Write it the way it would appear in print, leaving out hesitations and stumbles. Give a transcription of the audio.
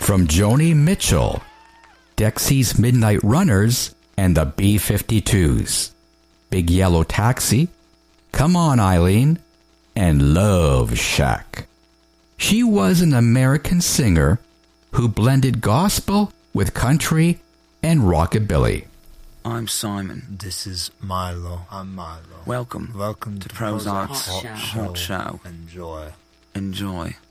From Joni Mitchell, Dexy's Midnight Runners, and the B-52s, Big Yellow Taxi, Come On Eileen, and Love Shack. She was an American singer who blended gospel with country and rockabilly. I'm Simon. This is Milo. I'm Milo. Welcome Welcome to Prozac Hot Show. Enjoy. Enjoy.